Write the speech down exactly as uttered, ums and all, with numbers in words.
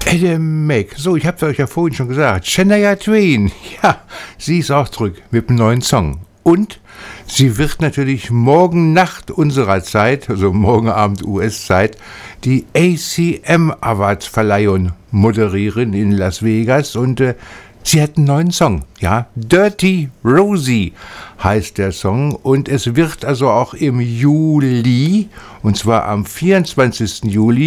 Adam Mack. So, ich hab's euch ja vorhin schon gesagt. Shania Twain. Ja, sie ist auch zurück mit einem neuen Song. Und sie wird natürlich morgen Nacht unserer Zeit, also morgen Abend U S-Zeit, die A C M Awards Verleihung moderieren in Las Vegas. Und äh, sie hat einen neuen Song. Ja, Dirty Rosie heißt der Song. Und es wird also auch im Juli, und zwar am vierundzwanzigsten Juli,